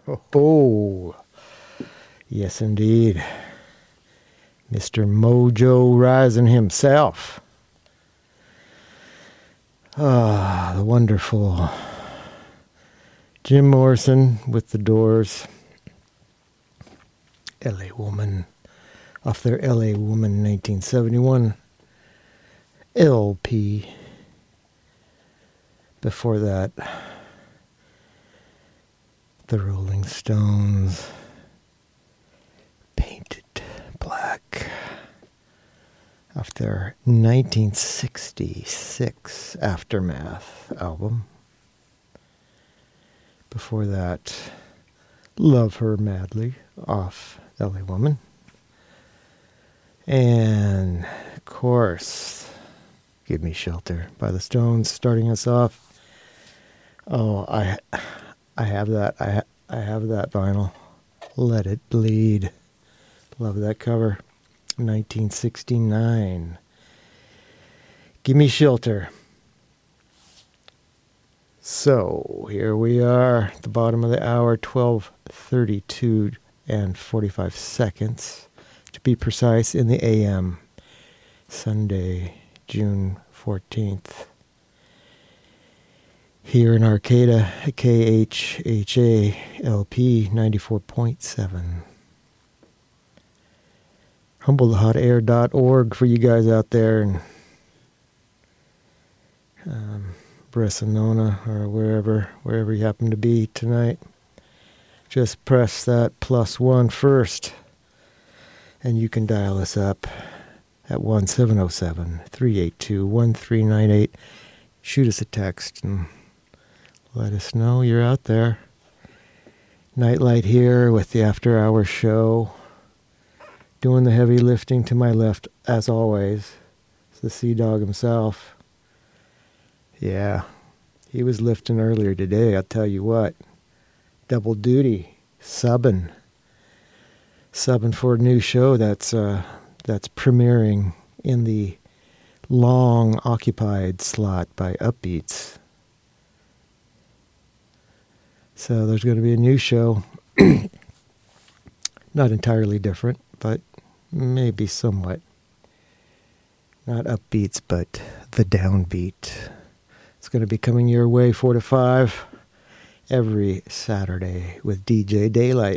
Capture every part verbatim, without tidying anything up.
Oh, yes, indeed. Mister Mojo Rising himself. Ah, the wonderful Jim Morrison with the Doors. L A Woman, off their L A Woman nineteen seventy-one L P. Before that, the Rolling Stones, Painted Black, off their nineteen sixty-six Aftermath album. Before that, Love Her Madly, off L A Woman. And, of course, Give Me Shelter by the Stones, starting us off. Oh, I I have that. I, I have that vinyl. Let It Bleed. Love that cover. nineteen sixty-nine. Give Me Shelter. So, here we are at the bottom of the hour, twelve thirty-two and forty-five seconds, to be precise, in the A M. Sunday, June fourteenth. Here in Arcata, K H H A L P ninety-four point seven. humble the hot air dot org for you guys out there in um, Bressanona or wherever, wherever you happen to be tonight. Just press that plus one first, and you can dial us up at one seven zero seven, three eight two, one three nine eight. Shoot us a text and let us know you're out there. Nightlight here with the After Hours show. Doing the heavy lifting to my left, as always. It's the Sea Dog himself. Yeah, he was lifting earlier today, I'll tell you what. Double duty, subbing. Subbing for a new show that's uh, that's premiering in the long occupied slot by Upbeats. So there's going to be a new show. Not entirely different, but maybe somewhat. Not Upbeats, but the Downbeat. It's going to be coming your way four to five every Saturday with D J Daylight.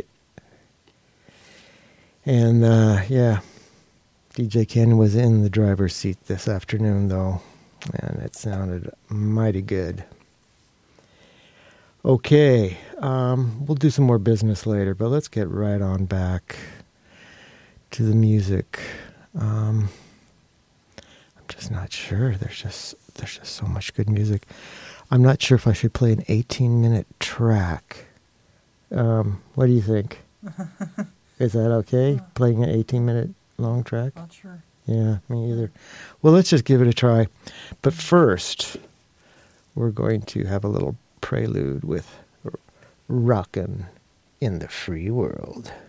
And, uh, yeah, D J Ken was in the driver's seat this afternoon, though, and it sounded mighty good. Okay, um, we'll do some more business later, but let's get right on back to the music. Um, I'm just not sure. There's just there's just so much good music. I'm not sure if I should play an eighteen-minute track. Um, what do you think? Is that okay, uh, playing an eighteen-minute long track? Not sure. Yeah, me either. Well, let's just give it a try. But first, we're going to have a little prelude with Rockin' in the Free World.